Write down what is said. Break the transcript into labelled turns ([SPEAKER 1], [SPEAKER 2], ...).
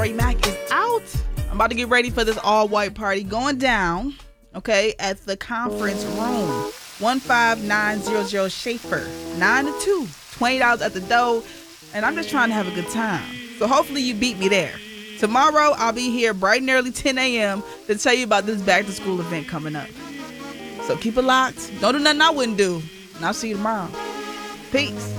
[SPEAKER 1] Tori Mack is out. I'm about to get ready for this all-white party going down, okay, at the conference room. 15900 Schaefer, 9 to 2, $20 at the door, and I'm just trying to have a good time. So hopefully you beat me there. Tomorrow, I'll be here bright and early, 10 a.m. to tell you about this back-to-school event coming up. So keep it locked. Don't do nothing I wouldn't do. And I'll see you tomorrow. Peace.